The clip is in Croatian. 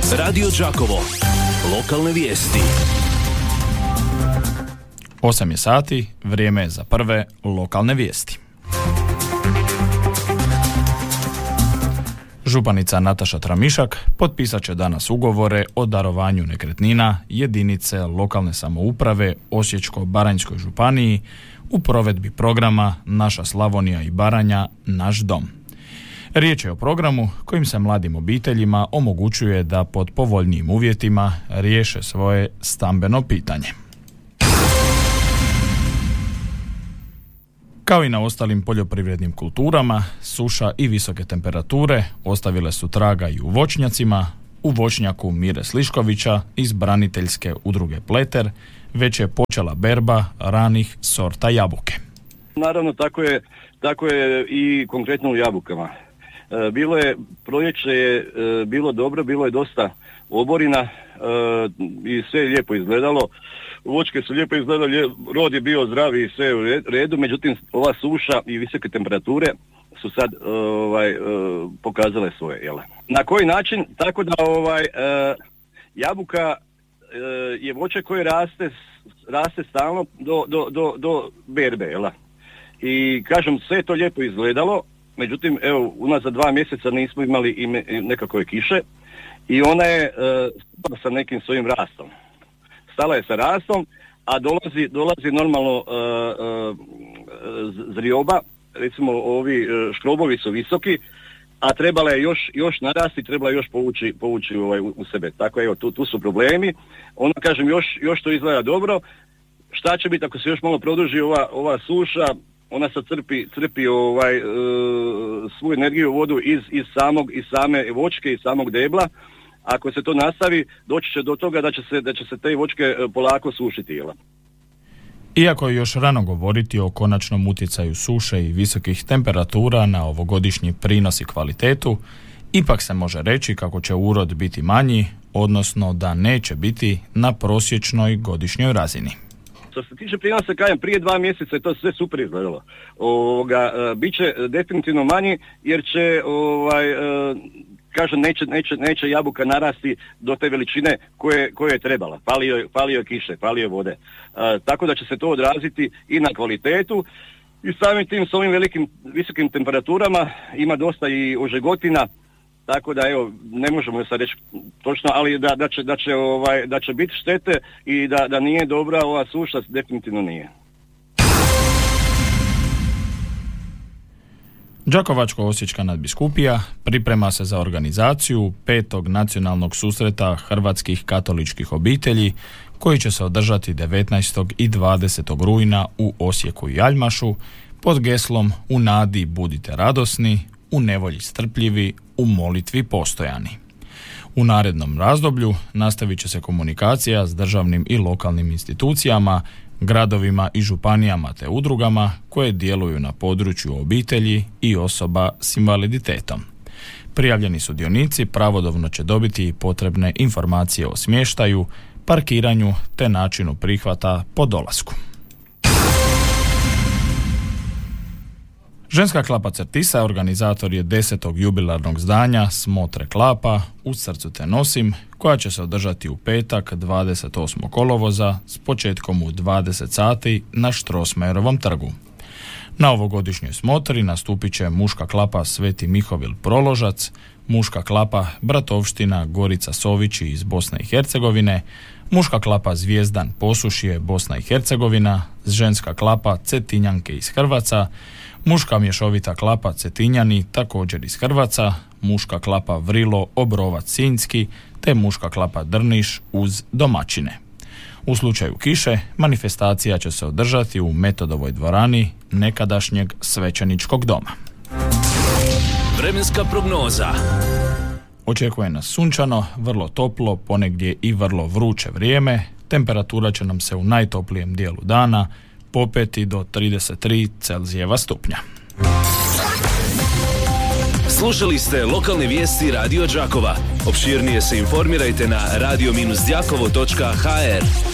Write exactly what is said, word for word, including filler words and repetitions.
Radio Đakovo. Lokalne vijesti. osam je sati, vrijeme je za prve lokalne vijesti. Županica Nataša Tramišak potpisat će danas ugovore o darovanju nekretnina jedinice lokalne samouprave Osječko-baranjskoj županiji u provedbi programa Naša Slavonija i Baranja, naš dom. Riječ je o programu kojim se mladim obiteljima omogućuje da pod povoljnijim uvjetima riješe svoje stambeno pitanje. Kao i na ostalim poljoprivrednim kulturama, suša i visoke temperature ostavile su traga i u voćnjacima. U voćnjaku Mire Sliškovića iz braniteljske udruge Pleter već je počela berba ranih sorta jabuke. Naravno, tako je, tako je i konkretno u jabukama. E, bilo je, proljeće je e, bilo dobro, bilo je dosta oborina e, i sve je lijepo izgledalo. Voćke su lijepo izgledali, rod je bio zdravi i sve je u redu, međutim ova suša i visoke temperature su sad ovaj, pokazale svoje. Jel? Na koji način? Tako da ovaj, jabuka je voće koje raste, raste stalno do, do, do, do berbe. Jel? I kažem, sve je to lijepo izgledalo, međutim evo unazad dva mjeseca nismo imali i nekakve kiše i ona je uh, sa nekim svojim rastom. Stala je sa rastom, a dolazi, dolazi normalno uh, uh, zrioba, recimo ovi uh, škrobovi su visoki, a trebala je još, još narasti, trebala je još povući, povući ovaj, u, u sebe. Tako evo, tu, tu su problemi. Ono, kažem, još, još to izgleda dobro. Šta će biti ako se još malo produži ova, ova suša? Ona sad crpi, crpi ovaj, uh, svu energiju, vodu iz, iz, samog, iz same voćke, iz samog debla. Ako se to nastavi, doći će do toga da će se, da će se te voćke polako sušiti. Jel? Iako je još rano govoriti o konačnom utjecaju suše i visokih temperatura na ovogodišnji prinos i kvalitetu, ipak se može reći kako će urod biti manji, odnosno da neće biti na prosječnoj godišnjoj razini. Što se tiče prinosa, kajem, prije dva mjeseca je to sve super izgledalo. Ovoga, uh, bit će definitivno manji jer će, ovaj, uh, kažem, neće, neće, neće jabuka narasti do te veličine koje, koje je trebala. Falio, falio kiše, falio vode. Uh, tako da će se to odraziti i na kvalitetu i samim tim s ovim velikim, visokim temperaturama ima dosta i ožegotina. Tako da evo, ne možemo sad reći točno, ali da, da će, da će, ovaj, da će biti štete i da, da nije dobra ova suša, definitivno nije. Đakovačko-osječka nadbiskupija priprema se za organizaciju petog nacionalnog susreta hrvatskih katoličkih obitelji koji će se održati devetnaestog i dvadesetog rujna u Osijeku i Aljmašu pod geslom U nadi budite radosni, u nevolji strpljivi, u molitvi postojani. U narednom razdoblju nastavit će se komunikacija s državnim i lokalnim institucijama, gradovima i županijama te udrugama koje djeluju na području obitelji i osoba s invaliditetom. Prijavljeni sudionici pravodobno će dobiti potrebne informacije o smještaju, parkiranju te načinu prihvata po dolasku. Ženska klapa Certisa organizator je desetog jubilarnog zdanja Smotre klapa U srcu te nosim, koja će se održati u petak dvadeset osmog kolovoza s početkom u dvadeset sati na Štrosmajerovom trgu. Na ovogodišnjoj smotri nastupit će muška klapa Sveti Mihovil Proložac, muška klapa Bratovština Gorica Sovići iz Bosne i Hercegovine, muška klapa Zvijezdan Posušje Bosna i Hercegovina, ženska klapa Cetinjanke iz Hrvaca, muška mješovita klapa Cetinjani također iz Hrvaca, muška klapa Vrilo Obrovac Sinjski te muška klapa Drniš uz domaćine. U slučaju kiše, manifestacija će se održati u Metodovoj dvorani nekadašnjeg svećeničkog doma. Vremenska prognoza. Očekuje nas sunčano, vrlo toplo, ponegdje i vrlo vruće vrijeme. Temperatura će nam se u najtoplijem dijelu dana popeti do trideset tri Celzijeva stupnja. Slušali ste lokalne vijesti Radio Đakova. Opširnije se informirajte na radio dash đakovo točka ha er.